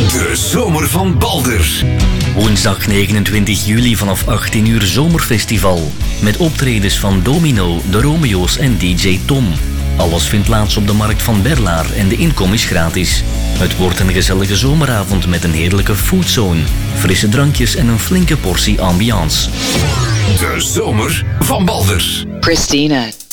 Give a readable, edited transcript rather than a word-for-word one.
De zomer van Balders. Woensdag 29 juli vanaf 18 uur zomerfestival. Met optredens van Domino, de Romeo's en DJ Tom. Alles vindt plaats op de markt van Berlaar en de inkom is gratis. Het wordt een gezellige zomeravond met een heerlijke foodzone, frisse drankjes en een flinke portie ambiance. De zomer van Balders. Christina.